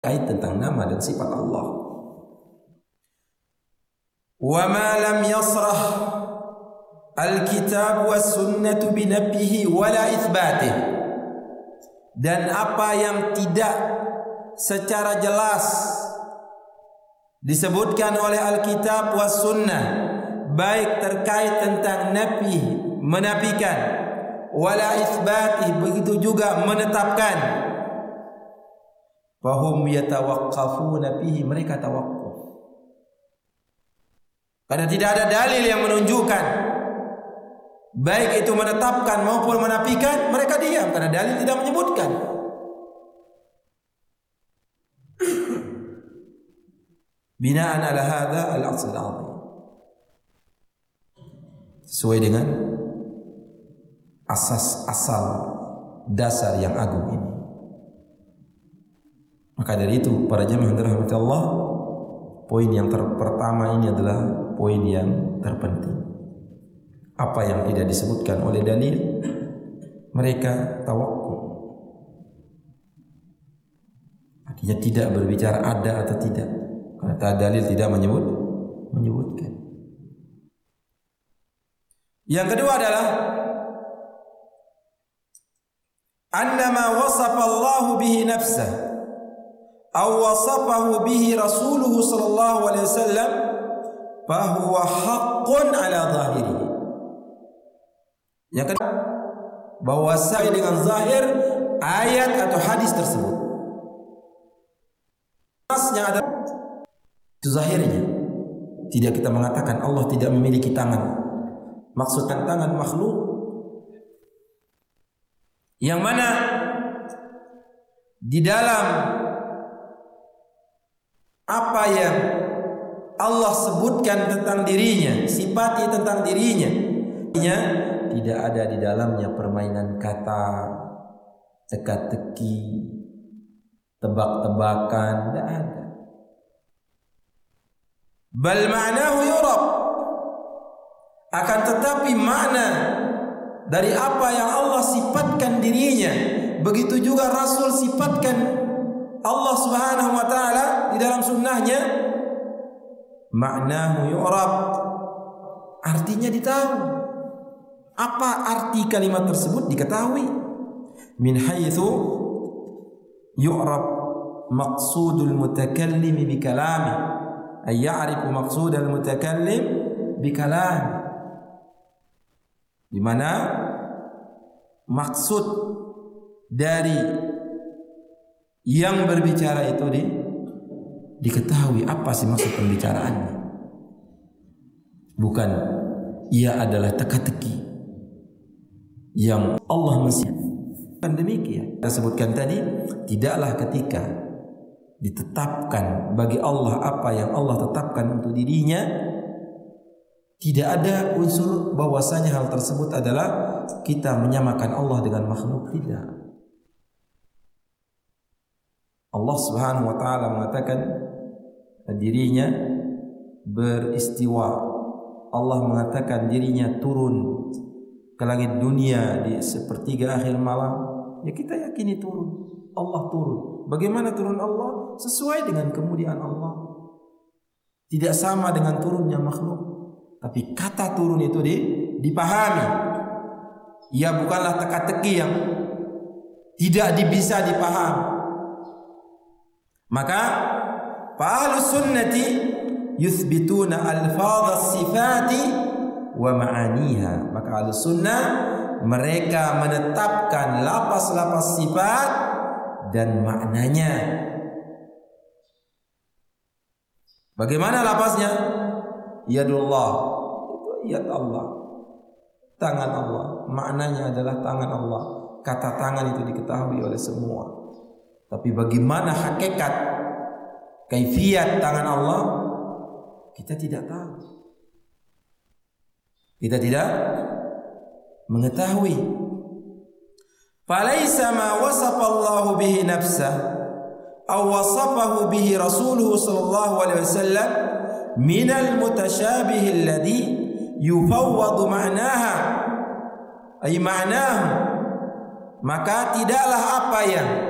kait tentang nama dan sifat Allah. Wa ma lam yasrah al-kitab was sunnah bi nafyihi wala itsbatih. Dan apa yang tidak secara jelas disebutkan oleh Alkitab was sunnah, baik terkait tentang nafi, menafikan, wala itsbatih, begitu juga menetapkan, fahum yatawaqqafuna fihi, mereka tawakkuf. Karena tidak ada dalil yang menunjukkan baik itu menetapkan maupun menafikan, mereka diam karena dalil tidak menyebutkan. Binaan ala hadza al-asl al-'azim, sesuai dengan asal dasar yang agung ini. Maka dari itu para jamaah yang dirahmati Allah, poin yang pertama ini adalah poin yang terpenting. Apa yang tidak disebutkan oleh dalil, mereka tawakkul. Artinya tidak berbicara ada atau tidak, karena dalil tidak menyebutkan. Yang kedua adalah annama wasafa Allah bihi nafsah aw wasafahu bihi rasuluhu sallallahu alaihi wasallam fahuwa haqqun ala zahirihi. Yang kedua, bahwa saya dengan zahir ayat atau hadis tersebut, yang ada itu zahirnya. Tidak kita mengatakan Allah tidak memiliki tangan. Maksudkan tangan makhluk yang mana di dalam apa yang Allah sebutkan tentang dirinya, sifati tentang dirinya, tidak ada di dalamnya permainan kata, teka-teki, tebak-tebakan, tidak ada. Bal ma'nahu yurab, akan tetapi makna dari apa yang Allah sifatkan dirinya, begitu juga Rasul sifatkan Allah Subhanahu wa taala di dalam sunnahnya, ma'nahu yurab, artinya ditahu. Apa arti kalimat tersebut diketahui. Min haitsu yu'rab maqsudul mutakallim bi kalami, ay ya'rifu maqsudal mutakallim bi kalami, di mana maksud dari yang berbicara itu diketahui apa sih maksud pembicaraannya. Bukan ia adalah teka-teki yang Allah mensifat demikian. Kita sebutkan tadi, tidaklah ketika ditetapkan bagi Allah apa yang Allah tetapkan untuk dirinya, tidak ada unsur bahwasanya hal tersebut adalah kita menyamakan Allah dengan makhluk. Tidak. Allah Subhanahu wa taala mengatakan dirinya beristiwa. Allah mengatakan dirinya turun ke langit dunia di sepertiga akhir malam. Ya kita yakini turun. Allah turun. Bagaimana turun Allah? Sesuai dengan kemuliaan Allah. Tidak sama dengan turunnya makhluk. Tapi kata turun itu dipahami. Ya bukanlah teka-teki yang tidak bisa dipahami. Maka ahlus sunnati yuthbituna alfadz sifati wa ma'aniha. Maka ahlus sunnah mereka menetapkan lapas-lapas sifat dan maknanya. Bagaimana lapasnya? Yadullah, itu yad Allah, tangan Allah. Maknanya adalah tangan Allah. Kata tangan itu diketahui oleh semua. Tapi bagaimana hakikat kaifiat tangan Allah, kita tidak tahu. Kita tidak mengetahui. Falaisa ma wasafa Allah bihi nafsah aw wasafahu bihi rasuluhu sallallahu alaihi wasallam minal mutasyabih alladhi yufawwadu ma'naha ay ma'nahu, maka tidaklah apa yang